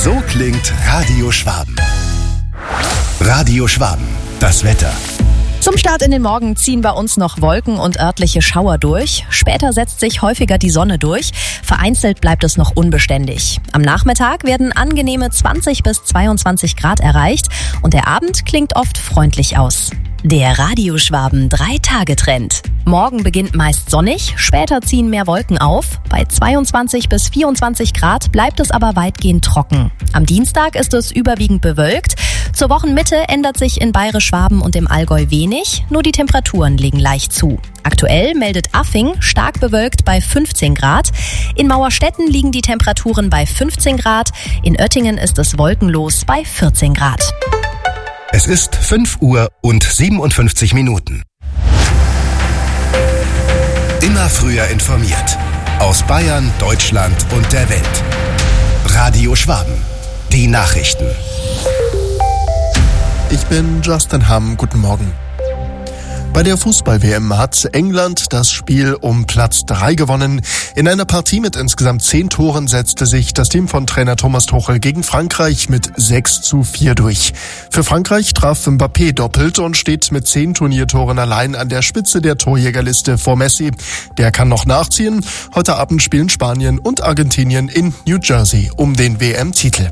So klingt Radio Schwaben. Radio Schwaben, das Wetter. Zum Start in den Morgen ziehen bei uns noch Wolken und örtliche Schauer durch. Später setzt sich häufiger die Sonne durch. Vereinzelt bleibt es noch unbeständig. Am Nachmittag werden angenehme 20 bis 22 Grad erreicht und der Abend klingt oft freundlich aus. Der Radio Schwaben 3-Tage-Trend. Morgen beginnt meist sonnig, später ziehen mehr Wolken auf. Bei 22 bis 24 Grad bleibt es aber weitgehend trocken. Am Dienstag ist es überwiegend bewölkt. Zur Wochenmitte ändert sich in Bayerisch-Schwaben und im Allgäu wenig, nur die Temperaturen legen leicht zu. Aktuell meldet Affing stark bewölkt bei 15 Grad. In Mauerstetten liegen die Temperaturen bei 15 Grad. In Oettingen ist es wolkenlos bei 14 Grad. Es ist 5 Uhr und 57 Minuten. Immer früher informiert. Aus Bayern, Deutschland und der Welt. Radio Schwaben. Die Nachrichten. Ich bin Justin Hamm. Guten Morgen. Bei der Fußball-WM hat England das Spiel um Platz 3 gewonnen. In einer Partie mit insgesamt 10 Toren setzte sich das Team von Trainer Thomas Tuchel gegen Frankreich mit 6:4 durch. Für Frankreich traf Mbappé doppelt und steht mit 10 Turniertoren allein an der Spitze der Torjägerliste vor Messi. Der kann noch nachziehen. Heute Abend spielen Spanien und Argentinien in New Jersey um den WM-Titel.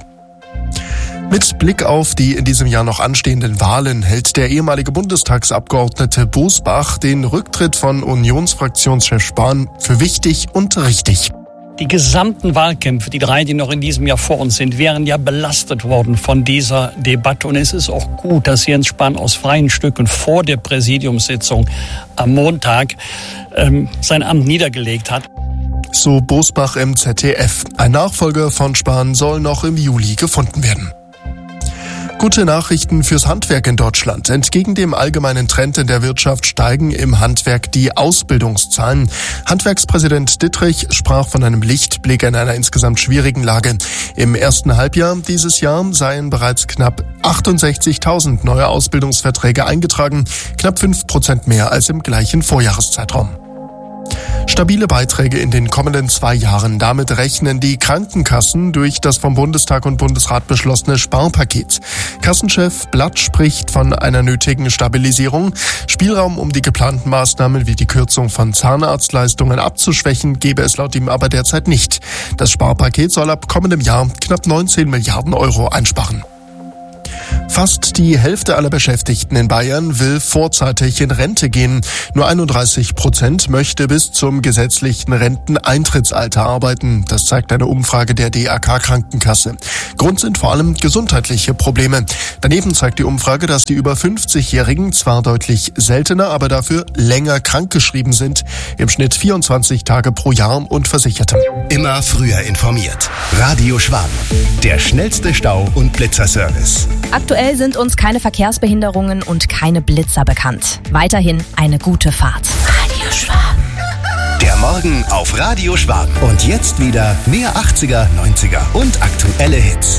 Mit Blick auf die in diesem Jahr noch anstehenden Wahlen hält der ehemalige Bundestagsabgeordnete Bosbach den Rücktritt von Unionsfraktionschef Spahn für wichtig und richtig. Die gesamten Wahlkämpfe, die 3, die noch in diesem Jahr vor uns sind, wären ja belastet worden von dieser Debatte. Und es ist auch gut, dass Jens Spahn aus freien Stücken vor der Präsidiumssitzung am Montag sein Amt niedergelegt hat. So Bosbach im ZDF. Ein Nachfolger von Spahn soll noch im Juli gefunden werden. Gute Nachrichten fürs Handwerk in Deutschland. Entgegen dem allgemeinen Trend in der Wirtschaft steigen im Handwerk die Ausbildungszahlen. Handwerkspräsident Dittrich sprach von einem Lichtblick in einer insgesamt schwierigen Lage. Im ersten Halbjahr dieses Jahr seien bereits knapp 68.000 neue Ausbildungsverträge eingetragen, knapp 5% mehr als im gleichen Vorjahreszeitraum. Stabile Beiträge in den kommenden 2 Jahren. Damit rechnen die Krankenkassen durch das vom Bundestag und Bundesrat beschlossene Sparpaket. Kassenchef Blatt spricht von einer nötigen Stabilisierung. Spielraum, um die geplanten Maßnahmen wie die Kürzung von Zahnarztleistungen abzuschwächen, gebe es laut ihm aber derzeit nicht. Das Sparpaket soll ab kommendem Jahr knapp 19 Milliarden Euro einsparen. Fast die Hälfte aller Beschäftigten in Bayern will vorzeitig in Rente gehen. Nur 31% möchte bis zum gesetzlichen Renteneintrittsalter arbeiten. Das zeigt eine Umfrage der DAK Krankenkasse. Grund sind vor allem gesundheitliche Probleme. Daneben zeigt die Umfrage, dass die über 50-Jährigen zwar deutlich seltener, aber dafür länger krankgeschrieben sind. Im Schnitt 24 Tage pro Jahr und Versicherte. Immer früher informiert. Radio Schwaben. Der schnellste Stau- und Blitzerservice. Aktuell sind uns keine Verkehrsbehinderungen und keine Blitzer bekannt. Weiterhin eine gute Fahrt. Radio Schwaben. Der Morgen auf Radio Schwaben. Und jetzt wieder mehr 80er, 90er und aktuelle Hits.